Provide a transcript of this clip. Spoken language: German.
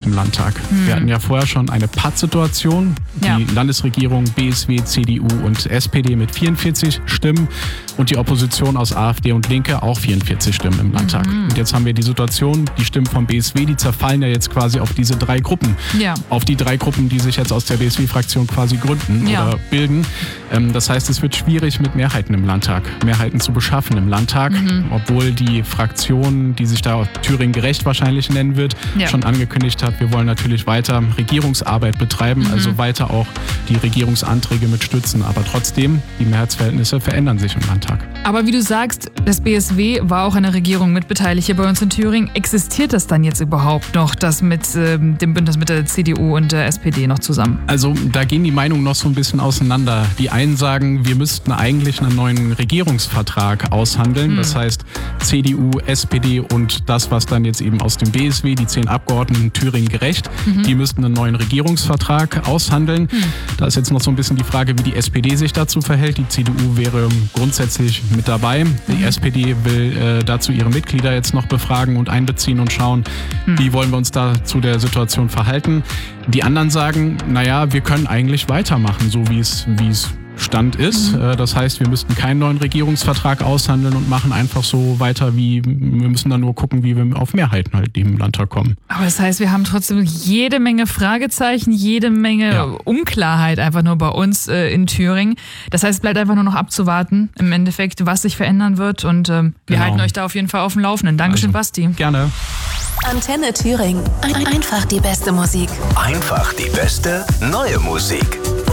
im Landtag. Wir hatten ja vorher schon eine Pattsituation. Die Landesregierung BSW, CDU und SPD mit 44 Stimmen und die Opposition aus AfD und Linke auch 44 Stimmen im Landtag. Und jetzt haben wir die Situation, die Stimmen vom BSW, die zerfallen ja jetzt quasi auf diese 3 Gruppen. Auf die 3 Gruppen, die sich jetzt aus der BSW-Fraktion quasi gründen oder bilden. Das heißt, es wird schwierig mit Mehrheiten im Landtag, Mehrheiten zu beschaffen im Landtag, obwohl die Fraktion, die sich da Thüringen gerecht wahrscheinlich nennen wird, schon angekündigt hat, wir wollen natürlich weiter Regierungsarbeit betreiben, also weiter auch die Regierungsanträge mit stützen. Aber trotzdem, die Mehrheitsverhältnisse verändern sich im Landtag. Aber wie du sagst, das BSW war auch eine Regierung mitbeteiligt hier bei uns in Thüringen. Existiert das dann jetzt überhaupt noch, das mit dem Bündnis mit der CDU und der SPD noch zusammen? Also da gehen die Meinungen noch so ein bisschen auseinander. Die einen sagen, wir müssten eigentlich einen neuen Regierungsvertrag aushandeln. Das heißt, CDU, SPD und das, was dann jetzt eben aus dem BSW, die 10 Abgeordneten Thüringen gerecht, die müssten einen neuen Regierungsvertrag aushandeln. Da ist jetzt noch so ein bisschen die Frage, wie die SPD sich dazu verhält. Die CDU wäre grundsätzlich mit dabei. Die SPD will dazu ihre Mitglieder jetzt noch befragen und einbeziehen und schauen, wie wollen wir uns da zu der Situation verhalten. Die anderen sagen, naja, wir können eigentlich weitermachen, so wie es Stand ist. Das heißt, wir müssten keinen neuen Regierungsvertrag aushandeln und machen einfach so weiter, wir müssen dann nur gucken, wie wir auf Mehrheiten halt im Landtag kommen. Aber das heißt, wir haben trotzdem jede Menge Fragezeichen, jede Menge Unklarheit einfach nur bei uns in Thüringen. Das heißt, es bleibt einfach nur noch abzuwarten, im Endeffekt, was sich verändern wird und wir halten euch da auf jeden Fall auf dem Laufenden. Dankeschön, Basti. Gerne. Antenne Thüringen. Einfach die beste Musik. Einfach die beste neue Musik.